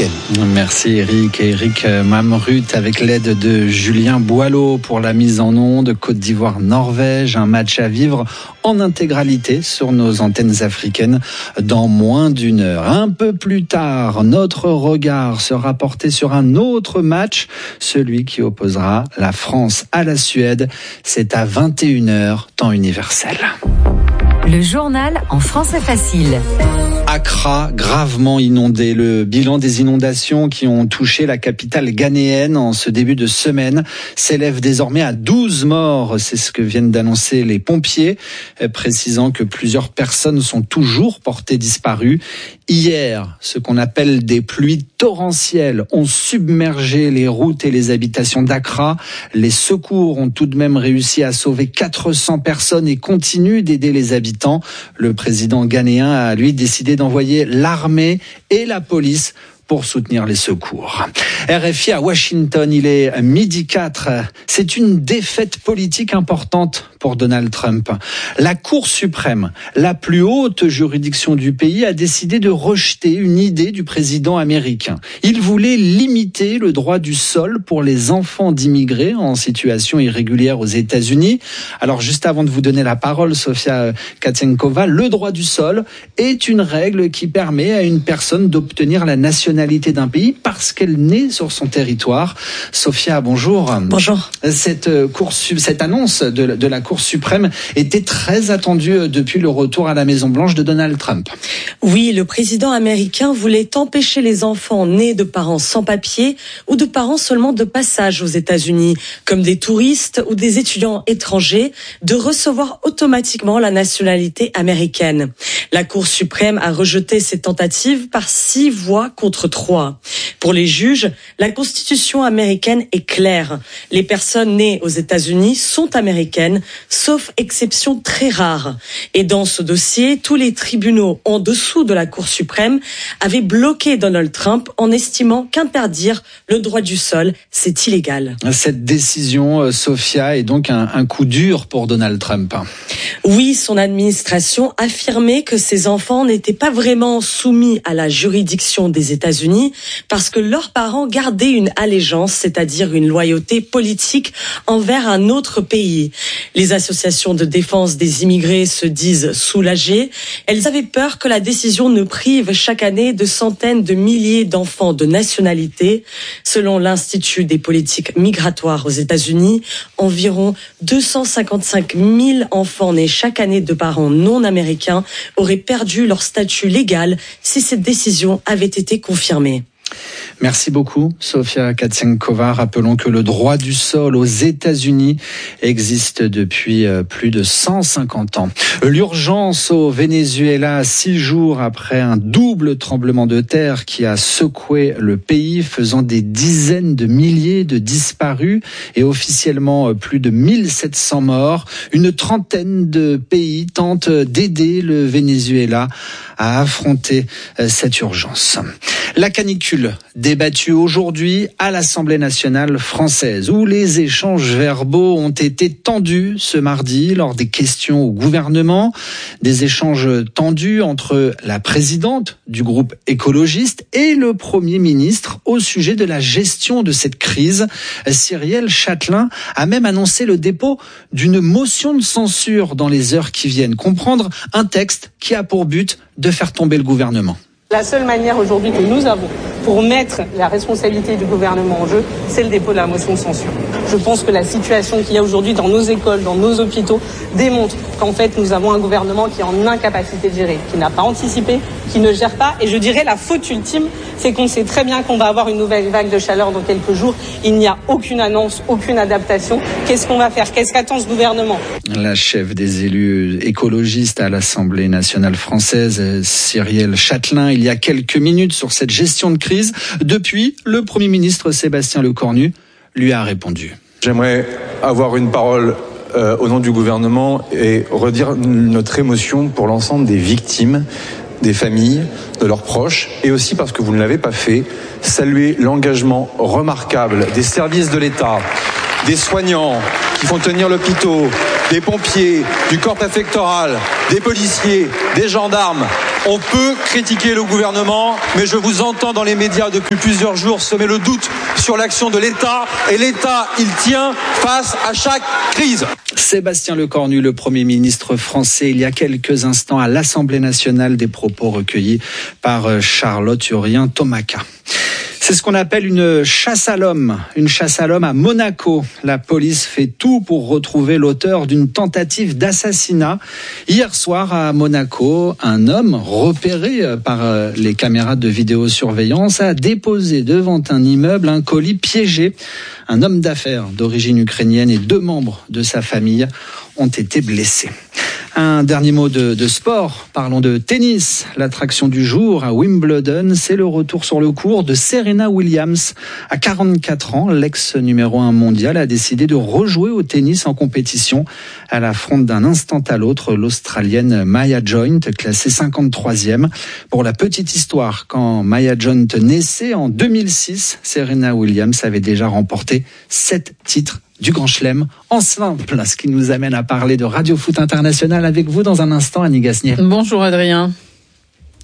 africaine. Merci Eric Mamrut avec l'aide de Julien Boileau pour la mise en onde. Côte d'Ivoire-Norvège, un match à vivre en intégralité sur nos antennes africaines dans moins d'une heure. Un peu plus tard, notre regard sera porté sur un autre match, celui qui opposera la France à la Suède. C'est à 21h, temps universel. Le journal en français facile. Accra, gravement inondé. Le bilan des inondations qui ont touché la capitale ghanéenne en ce début de semaine s'élève désormais à 12 morts. C'est ce que viennent d'annoncer les pompiers, précisant que plusieurs personnes sont toujours portées disparues. Hier, ce qu'on appelle des pluies torrentielles ont submergé les routes et les habitations d'Accra. Les secours ont tout de même réussi à sauver 400 personnes et continuent d'aider les habitants. Le président ghanéen a, lui, décidé d'envoyer l'armée et la police pour soutenir les secours. RFI à Washington, il est 12h04. C'est une défaite politique importante pour Donald Trump. La Cour suprême, la plus haute juridiction du pays, a décidé de rejeter une idée du président américain. Il voulait limiter le droit du sol pour les enfants d'immigrés en situation irrégulière aux États-Unis. Alors juste avant de vous donner la parole, Sofia Katsenkova, le droit du sol est une règle qui permet à une personne d'obtenir la nationalité d'un pays parce qu'elle naît sur son territoire. Sofia, bonjour. Bonjour. Cette annonce de la Cour suprême était très attendue depuis le retour à la Maison-Blanche de Donald Trump. Oui, le président américain voulait empêcher les enfants nés de parents sans papier ou de parents seulement de passage aux États-Unis, comme des touristes ou des étudiants étrangers, de recevoir automatiquement la nationalité américaine. La Cour suprême a rejeté cette tentative par 6 voix contre 3. Pour les juges, la Constitution américaine est claire. Les personnes nées aux États-Unis sont américaines, sauf exception très rare. Et dans ce dossier, tous les tribunaux en dessous de la Cour suprême avaient bloqué Donald Trump en estimant qu'interdire le droit du sol, c'est illégal. Cette décision, Sofia, est donc un coup dur pour Donald Trump. Oui, son administration affirmait que ses enfants n'étaient pas vraiment soumis à la juridiction des États-Unis parce que leurs parents gardaient une allégeance, c'est-à-dire une loyauté politique envers un autre pays. Les associations de défense des immigrés se disent soulagées. Elles avaient peur que la décision ne prive chaque année de centaines de milliers d'enfants de nationalité. Selon l'Institut des politiques migratoires aux États-Unis, environ 255 000 enfants nés chaque année de parents non américains auraient perdu leur statut légal si cette décision avait été confirmée. Merci beaucoup, Sofia Katsenkova. Rappelons que le droit du sol aux États-Unis existe depuis plus de 150 ans. L'urgence au Venezuela, 6 jours après un double tremblement de terre qui a secoué le pays, faisant des dizaines de milliers de disparus et officiellement plus de 1700 morts. Une trentaine de pays tentent d'aider le Venezuela à affronter cette urgence. La canicule débattue aujourd'hui à l'Assemblée nationale française, où les échanges verbaux ont été tendus ce mardi lors des questions au gouvernement. Des échanges tendus entre la présidente du groupe écologiste et le Premier ministre au sujet de la gestion de cette crise. Cyrielle Châtelain a même annoncé le dépôt d'une motion de censure dans les heures qui viennent. Comprendre un texte qui a pour but de faire tomber le gouvernement. La seule manière aujourd'hui que nous avons pour mettre la responsabilité du gouvernement en jeu, c'est le dépôt de la motion de censure. Je pense que la situation qu'il y a aujourd'hui dans nos écoles, dans nos hôpitaux, démontre qu'en fait nous avons un gouvernement qui est en incapacité de gérer, qui n'a pas anticipé, qui ne gère pas. Et je dirais la faute ultime, c'est qu'on sait très bien qu'on va avoir une nouvelle vague de chaleur dans quelques jours. Il n'y a aucune annonce, aucune adaptation. Qu'est-ce qu'on va faire ? Qu'est-ce qu'attend ce gouvernement ? La chef des élus écologistes à l'Assemblée nationale française, Cyrielle Châtelain, il y a quelques minutes sur cette gestion de crise. Depuis, le Premier ministre Sébastien Lecornu lui a répondu. J'aimerais avoir une parole au nom du gouvernement et redire notre émotion pour l'ensemble des victimes, des familles, de leurs proches, et aussi parce que vous ne l'avez pas fait, saluer l'engagement remarquable des services de l'État, des soignants qui font tenir l'hôpital, des pompiers, du corps préfectoral, des policiers, des gendarmes, On peut critiquer le gouvernement, mais je vous entends dans les médias depuis plusieurs jours semer le doute sur l'action de l'État. Et l'État, il tient face à chaque crise. Sébastien Lecornu, le Premier ministre français, il y a quelques instants à l'Assemblée nationale, des propos recueillis par Charlotte Urien-Tomaca. C'est ce qu'on appelle une chasse à l'homme à Monaco. La police fait tout pour retrouver l'auteur d'une tentative d'assassinat. Hier soir à Monaco, un homme repéré par les caméras de vidéosurveillance a déposé devant un immeuble un colis piégé. Un homme d'affaires d'origine ukrainienne et 2 membres de sa famille ont été blessés. Un dernier mot de sport, parlons de tennis. L'attraction du jour à Wimbledon, c'est le retour sur le court de Serena Williams. À 44 ans, l'ex-numéro 1 mondial a décidé de rejouer au tennis en compétition. Elle affronte d'un instant à l'autre l'Australienne Maya Joint, classée 53e. Pour la petite histoire, quand Maya Joint naissait en 2006, Serena Williams avait déjà remporté 7 titres du Grand Chelem en simple, ce qui nous amène à parler de Radio Foot International avec vous dans un instant, Annie Gasnier. Bonjour Adrien.